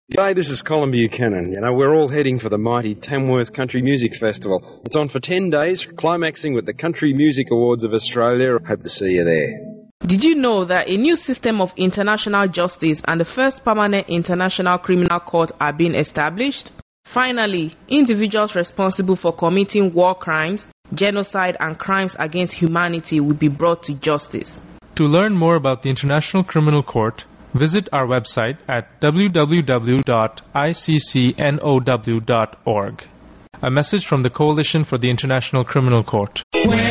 G'day, this is Colin Buchanan. You know, we're all heading for the mighty Tamworth Country Music Festival. It's on for 10 days, climaxing with the Country Music Awards of Australia. Hope to see you there. Did you know that a new system of international justice and the first permanent international criminal court are being established? Finally, individuals responsible for committing war crimes, genocide and crimes against humanity will be brought to justice. To learn more about the International Criminal Court, visit our website at www.iccnow.org. A message from the Coalition for the International Criminal Court.